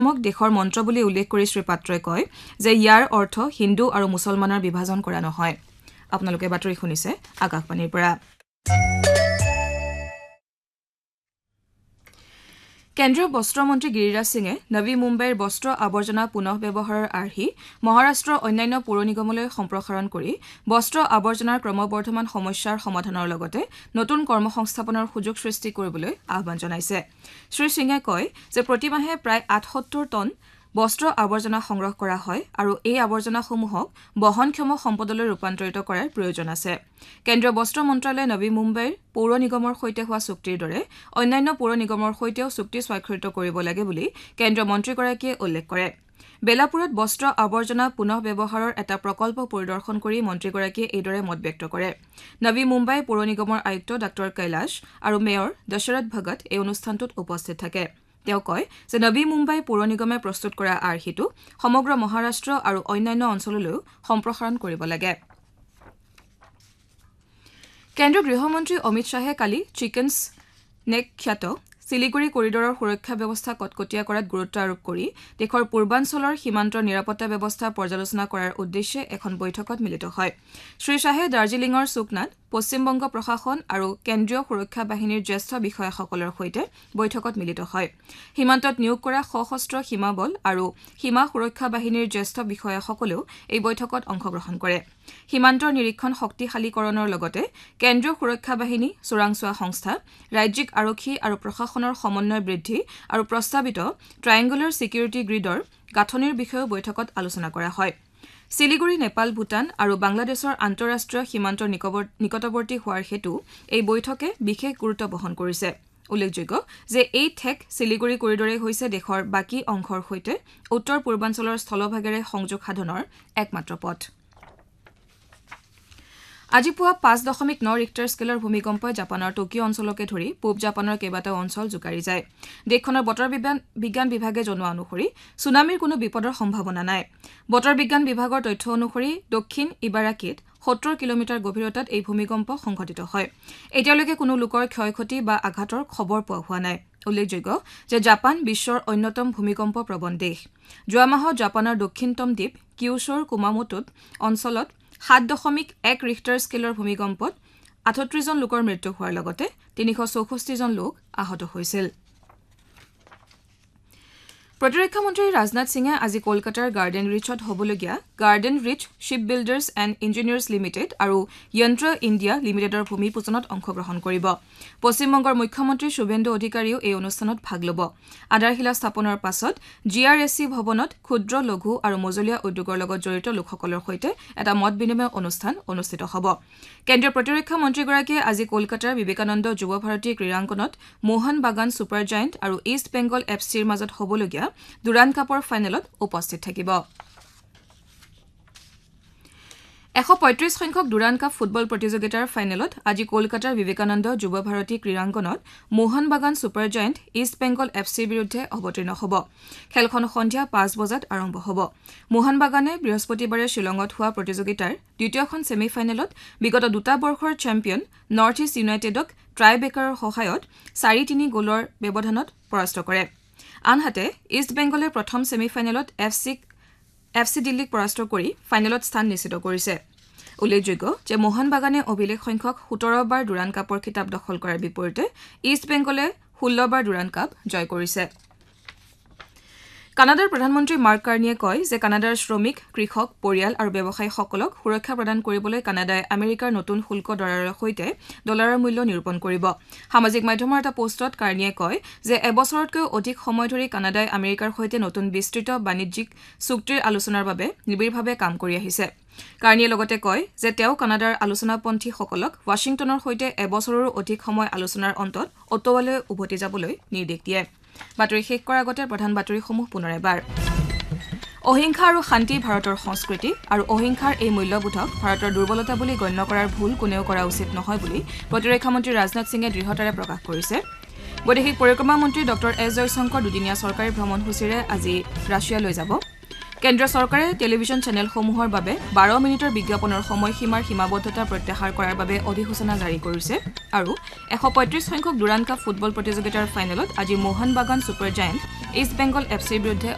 মোক দেশৰ মন্ত্ৰ বুলি উল্লেখ কৰি শ্ৰী পাত্ৰই কয় যে ইয়াৰ অৰ্থ হিন্দু আৰু মুছলমানৰ বিভাজন কৰা নহয় আপোনালোকে বাতৰি শুনিছে আকাশবাণীৰ পৰা কেন্দ্ৰীয় বস্ত্ৰ মন্ত্ৰী গিৰিৰাজ সিঙে নবী মুম্বাইৰ বস্ত্ৰ আৱৰ্জনা পুনঃ ব্যৱহাৰৰ আৰ্হি মহাৰাষ্ট্ৰৰ অন্যান্য পৌৰ নিগমলৈ সম্প্ৰসাৰণ কৰি বস্ত্ৰ আৱৰ্জনাৰ ক্ৰমবৰ্ধমান সমস্যাৰ সমাধানৰ লগতে নতুন কৰ্মসংস্থাপনৰ সুযোগ সৃষ্টি কৰিবলৈ আহ্বান জনাইছে শ্ৰী সিঙে কয় যে প্ৰতিমাহে প্ৰায় ৭৮ টন বস্ত্ৰ আৱৰ্জনা সংগ্ৰহ কৰা হয় আৰু এই আৱৰ্জনাসমূহক বহনক্ষম সম্পদলৈ ৰূপান্তৰিত কৰাৰ প্ৰয়োজন আছে কেন্দ্ৰীয় বস্ত্ৰ মন্ত্ৰালয়ে নবী মুম্বাইৰ পৌৰ নিগমৰ সৈতে হোৱা চুক্তিৰ দৰে অন্যান্য পৌৰ নিগমৰ সৈতেও চুক্তি স্বাক্ষৰিত কৰিব লাগে বুলি কেন্দ্ৰীয় মন্ত্ৰীগৰাকীয়ে উল্লেখ কৰে বেলাপুৰত বস্ত্ৰ আৱৰ্জনা পুনঃ ব্যৱহাৰৰ এটা প্ৰকল্প পৰিদৰ্শন কৰি মন্ত্ৰীগৰাকীয়ে এইদৰে মত ব্যক্ত কৰে নবী মুম্বাই পৌৰ নিগমৰ আয়ুক্ত ডাঃ কৈলাশ আৰু মেয়ৰ দশৰথ ভগত এই অনুষ্ঠানটোত উপস্থিত থাকে তেওঁ কয় যে নবী মুম্বাই পৌৰ নিগমে প্ৰস্তুত কৰা আৰ্হিটো সমগ্ৰ মহাৰাষ্ট্ৰ আৰু অন্যান্য অঞ্চললৈও সম্প্ৰসাৰণ কৰিব লাগে কেন্দ্ৰীয় গৃহমন্ত্ৰী অমিত শ্বাহে কালি চিকেনছ নেক খ্যাত শিলিগুৰি কৰিডৰৰ সুৰক্ষা ব্যৱস্থা কটকটীয়া কৰাত গুৰুত্ব আৰোপ কৰি দেশৰ পূৰ্বাঞ্চলৰ সীমান্তৰ নিৰাপত্তা ব্যৱস্থা পৰ্যালোচনা কৰাৰ উদ্দেশ্যে এখন বৈঠকত মিলিত হয় শ্ৰী শ্বাহে দাৰ্জিলিঙৰ সুকনাত পশ্চিমবংগ প্ৰশাসন আৰু কেন্দ্ৰীয় সুৰক্ষা বাহিনীৰ জ্যেষ্ঠ বিষয়াসকলৰ সৈতে বৈঠকত মিলিত হয় সীমান্তত নিয়োগ কৰা সশস্ত্ৰ সীমাবল আৰু সীমা সুৰক্ষা বাহিনীৰ জ্যেষ্ঠ বিষয়াসকলেও এই বৈঠকত অংশগ্ৰহণ কৰে সীমান্তৰ নিৰীক্ষণ শক্তিশালীকৰণৰ লগতে কেন্দ্ৰীয় সুৰক্ষা বাহিনী চোৰাংচোৱা সংস্থা ৰাজ্যিক আৰক্ষী আৰু প্ৰশাসনৰ সমন্বয় বৃদ্ধি আৰু প্ৰস্তাৱিত ট্ৰায়েংগুলাৰ ছিকিউৰিটি গ্ৰিডৰ গাঁথনিৰ বিষয়েও বৈঠকত আলোচনা কৰা হয় শিলিগুৰি নেপাল ভূটান আৰু বাংলাদেশৰ আন্তঃৰাষ্ট্ৰীয় সীমান্তৰ নিকটৱৰ্তী হোৱাৰ হেতু এই বৈঠকে বিশেষ গুৰুত্ব বহন কৰিছে উল্লেখযোগ্য যে এই ঠেক শিলিগুৰি কৰিডৰে হৈছে দেশৰ বাকী অংশৰ সৈতে উত্তৰ পূৰ্বাঞ্চলৰ স্থলভাগেৰে সংযোগ সাধনৰ একমাত্ৰ পথ আজি পুৱা 5.9 ৰিক্টাৰ স্কেলৰ ভূমিকম্পই জাপানৰ টকিঅ অঞ্চলকে ধৰি পূব জাপানৰ কেইবাটাও অঞ্চল জোকাৰি যায় দেশখনৰ বতৰ বিজ্ঞান বিভাগে জনোৱা অনুসৰি সুনামিৰ কোনো বিপদৰ সম্ভাৱনা নাই বতৰ বিজ্ঞান বিভাগৰ তথ্য অনুসৰি দক্ষিণ ইবাৰাকিত 70 কিলোমিটাৰ গভীৰতাত এই ভূমিকম্প সংঘটিত হয় এতিয়ালৈকে কোনো লোকৰ ক্ষয়ক্ষতি বা আঘাতৰ খবৰ পোৱা হোৱা নাই উল্লেখযোগ্য যে জাপান বিশ্বৰ অন্যতম ভূমিকম্প প্ৰবণ দেশ যোৱা মাহত জাপানৰ দক্ষিণতম দ্বীপ কিউছুৰ কুমামোটোত অঞ্চলত 7.1 ৰিক্টাৰ স্কেলৰ ভূমিকম্পত 38 জন লোকৰ মৃত্যু হোৱাৰ লগতে 364 জন লোক আহত হৈছিল প্ৰতিৰক্ষা মন্ত্ৰী ৰাজনাথ সিঙে আজি কলকাতাৰ গাৰ্ডেন ৰিচত হ'বলগীয়া garden rich ship builders and engineers limited আৰু যন্ত্ৰ ইণ্ডিয়া লিমিটেডৰ ভূমি পূজনত অংশগ্ৰহণ কৰিব পশ্চিমবংগৰ মুখ্যমন্ত্ৰী শুভেন্দু অধিকাৰীও এই অনুষ্ঠানত ভাগ ল'ব আধাৰশিলা স্থাপনৰ পাছত জিআৰএছচি ভৱনত ক্ষুদ্ৰ লঘু আৰু মজলীয়া উদ্যোগৰ লগত জড়িত লোকসকলৰ সৈতে এটা মত বিনিময় অনুষ্ঠান অনুষ্ঠিত হ'ব কেন্দ্ৰীয় প্ৰতিৰক্ষা মন্ত্ৰীগৰাকীয়ে আজি কলকাতাৰ বিবেকানন্দ যুৱ ভাৰতী ক্ৰীড়াংগনত মোহন বাগান ছুপাৰ জায়েণ্ট আৰু ইষ্ট বেংগল এফচিৰ মাজত হ'বলগীয়া দুৰাণ কাপৰ ফাইনেলত উপস্থিত থাকিব 135 সংখ্যক দুৰাণ কাপ ফুটবল প্ৰতিযোগিতাৰ ফাইনেলত আজি কলকাতাৰ বিবেকানন্দ যুৱ ভাৰতী ক্ৰীড়াংগনত মোহন বাগান ছুপাৰ জায়েণ্ট ইষ্ট বেংগল এফচিৰ বিৰুদ্ধে অৱতীৰ্ণ হ'ব খেলখন সন্ধিয়া 5 বজাত আৰম্ভ হ'ব মোহন বাগানে বৃহস্পতিবাৰে শিলঙত হোৱা প্ৰতিযোগিতাৰ দ্বিতীয়খন ছেমিফাইনেলত বিগত দুটা বৰ্ষৰ চেম্পিয়ন নৰ্থ ইষ্ট ইউনাইটেডক ট্ৰাই বেকাৰৰ সহায়ত 4-3 গ'লৰ ব্যৱধানত পৰাস্ত কৰে আনহাতে ইষ্ট বেংগলে প্ৰথম ছেমিফাইনেলত এফচি দিল্লীক পৰাস্ত কৰি ফাইনেলত স্থান নিশ্চিত কৰিছে উল্লেখযোগ্য যে মোহন বাগানে অভিলেখ সংখ্যক 17 বাৰ দুৰাণ কাপৰ খিতাপ দখল কৰাৰ বিপৰীতে ইষ্ট বেংগলে 16 বাৰ দুৰাণ কাপ জয় কৰিছে কানাডাৰ প্ৰধানমন্ত্ৰী মাৰ্ক কাৰ্নিয়ে কয় যে কানাডাৰ শ্ৰমিক কৃষক পৰিয়াল আৰু ব্যৱসায়ীসকলক সুৰক্ষা প্ৰদান কৰিবলৈ কানাডাই আমেৰিকাৰ নতুন শুল্ক দৰৰ সৈতে ডলাৰৰ মূল্য নিৰূপণ কৰিব সামাজিক মাধ্যমৰ এটা পোষ্টত কাৰ্নিয়ে কয় যে এবছৰতকৈ অধিক সময় ধৰি কানাডাই আমেৰিকাৰ সৈতে নতুন বিস্তৃত বাণিজ্যিক চুক্তিৰ আলোচনাৰ বাবে নিবিড়ভাৱে কাম কৰি আহিছে কাৰ্নিয়ে লগতে কয় যে তেওঁ কানাডাৰ আলোচনাপন্থীসকলক ৱাশ্বিংটনৰ সৈতে এবছৰৰো অধিক সময় আলোচনাৰ অন্তত অটৱালৈ উভতি যাবলৈ নিৰ্দেশ দিয়ে বাতৰি শেষ কৰাৰ আগতে প্ৰধান বাতৰিসমূহ পুনৰ এবাৰ অহিংসা আৰু শান্তি ভাৰতৰ সংস্কৃতি আৰু অহিংসাৰ এই মূল্যবোধক ভাৰতৰ দুৰ্বলতা বুলি গণ্য কৰাৰ ভুল কোনেও কৰা উচিত নহয় বুলি প্ৰতিৰক্ষা মন্ত্ৰী ৰাজনাথ সিঙে দৃঢ়তাৰে প্ৰকাশ কৰিছে বৈদেশিক পৰিক্ৰমা মন্ত্ৰী ডক্টৰ এছ জয়শংকৰ দুদিনীয়া চৰকাৰী ভ্ৰমণসূচীৰে আজি ৰাছিয়ালৈ যাব কেন্দ্ৰীয় চৰকাৰে টেলিভিছন চেনেলসমূহৰ বাবে 12 মিনিটৰ বিজ্ঞাপনৰ সময়সীমাৰ সীমাবদ্ধতা প্ৰত্যাহাৰ কৰাৰ বাবে অধিসূচনা জাৰি কৰিছে আৰু 135 সংখ্যক দুৰাণ কাপ ফুটবল প্ৰতিযোগিতাৰ ফাইনেলত আজি মোহন বাগান ছুপাৰ জায়েণ্ট ইষ্ট বেংগল এফচিৰ বিৰুদ্ধে